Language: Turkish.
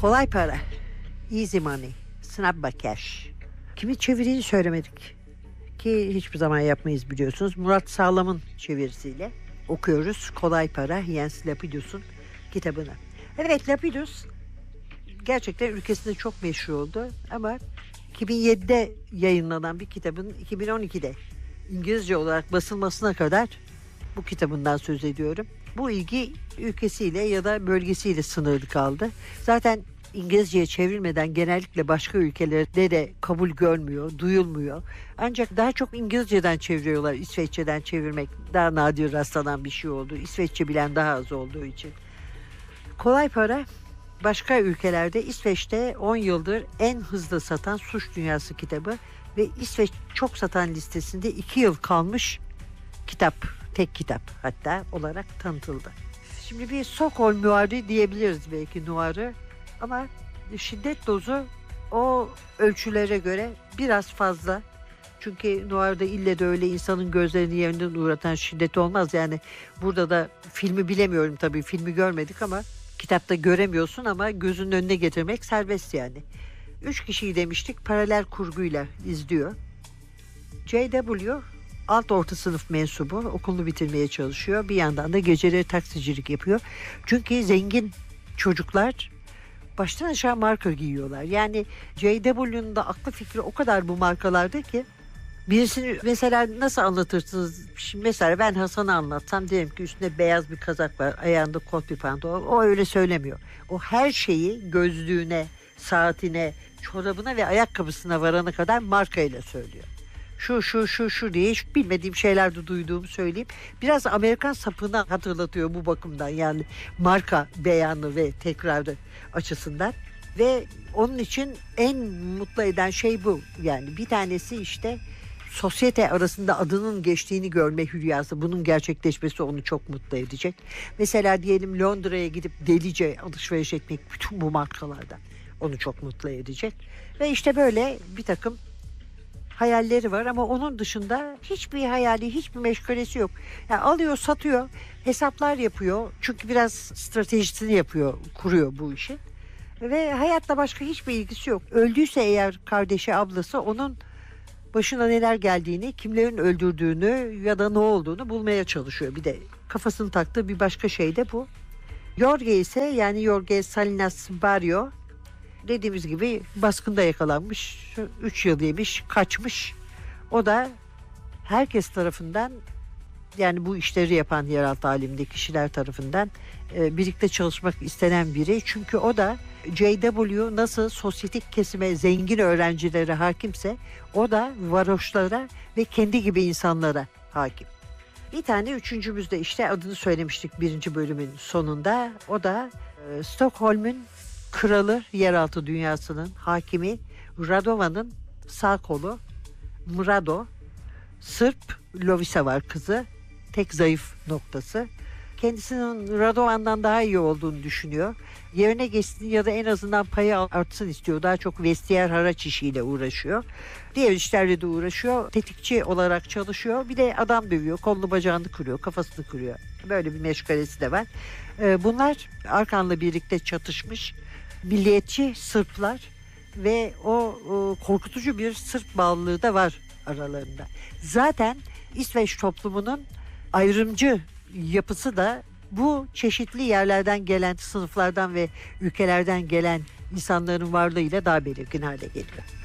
Kolay para. Easy money. Snabba cash. Kimin çevirdiğini söylemedik. Ki hiçbir zaman yapmayız biliyorsunuz. Murat Sağlam'ın çevirisiyle okuyoruz. Kolay Para, Jens Lapidus'un kitabını. Evet, Lapidus gerçekten ülkesinde çok meşhur oldu. Ama 2007'de yayınlanan bir kitabın 2012'de İngilizce olarak basılmasına kadar bu kitabından söz ediyorum. Bu ilgi ülkesiyle ya da bölgesiyle sınırlı kaldı. Zaten İngilizceye çevrilmeden genellikle başka ülkelerde de kabul görmüyor, duyulmuyor. Ancak daha çok İngilizceden çeviriyorlar. İsveççeden çevirmek daha nadir rastlanan bir şey oldu. İsveççe bilen daha az olduğu için. Kolay Para başka ülkelerde, İsveç'te 10 yıldır en hızlı satan suç dünyası kitabı ve İsveç çok satan listesinde 2 yıl kalmış kitap, tek kitap hatta olarak tanıtıldı. Şimdi bir Stockholm nuarı diyebiliriz belki nuarı ama şiddet dozu o ölçülere göre biraz fazla. Çünkü nuarda ille de öyle insanın gözlerini yerinden uğratan şiddet olmaz. Yani burada da filmi bilemiyorum tabii, filmi görmedik ama kitapta göremiyorsun ama gözünün önüne getirmek serbest yani. 3 kişiyi demiştik, paralel kurguyla izliyor. J.W. alt orta sınıf mensubu, okulunu bitirmeye çalışıyor. Bir yandan da geceleri taksicilik yapıyor. Çünkü zengin çocuklar baştan aşağı marka giyiyorlar. Yani J.W.'nun da aklı fikri o kadar bu markalarda ki birisini mesela nasıl anlatırsınız? Şimdi mesela ben Hasan'ı anlatsam derim ki üstünde beyaz bir kazak var, ayağında kot bir pantolon. O öyle söylemiyor. O her şeyi gözlüğüne, saatine, çorabına ve ayakkabısına varana kadar markayla söylüyor. Şu diye hiç bilmediğim şeyler de duyduğumu söyleyeyim. Biraz Amerikan sapını hatırlatıyor bu bakımdan. Yani marka beyanı ve tekrarı açısından. Ve onun için en mutlu eden şey bu. Yani bir tanesi işte sosyete arasında adının geçtiğini görme hülyası. Bunun gerçekleşmesi onu çok mutlu edecek. Mesela diyelim Londra'ya gidip delice alışveriş etmek bütün bu markalardan onu çok mutlu edecek. Ve işte böyle bir takım hayalleri var ama onun dışında hiçbir hayali, hiçbir meşgalesi yok. Yani alıyor, satıyor, hesaplar yapıyor. Çünkü biraz stratejisini yapıyor, kuruyor bu işi. Ve hayatla başka hiçbir ilgisi yok. Öldüyse eğer kardeşi, ablası onun başına neler geldiğini, kimlerin öldürdüğünü ya da ne olduğunu bulmaya çalışıyor. Bir de kafasını taktığı bir başka şey de bu. Jorge ise yani Jorge Salinas Barrio dediğimiz gibi baskında yakalanmış, 3 yıl yemiş, kaçmış. O da herkes tarafından, yani bu işleri yapan yeraltı alemindeki kişiler tarafından birlikte çalışmak istenen biri. Çünkü o da J.W. nasıl sosyetik kesime, zengin öğrencilere hakimse o da varoşlara ve kendi gibi insanlara hakim. Bir tane üçüncümüz de işte adını söylemiştik birinci bölümün sonunda. O da Stockholm'un kralı, yeraltı dünyasının hakimi Radova'nın sağ kolu Mrado. Sırp Lovisa var kızı. Tek zayıf noktası. Kendisinin Radovan'dan daha iyi olduğunu düşünüyor. Yerine geçsin ya da en azından payı artsın istiyor. Daha çok vestiyer haraç işiyle uğraşıyor. Diğer işlerle de uğraşıyor. Tetikçi olarak çalışıyor. Bir de adam dövüyor. Kolunu bacağını kırıyor. Kafasını kırıyor. Böyle bir meşgalesi de var. Bunlar Arkan'la birlikte çatışmış milliyetçi Sırplar ve o korkutucu bir Sırp bağlılığı da var aralarında. Zaten İsveç toplumunun ayrımcı yapısı da bu çeşitli yerlerden gelen, sınıflardan ve ülkelerden gelen insanların varlığıyla daha belirgin hale geliyor.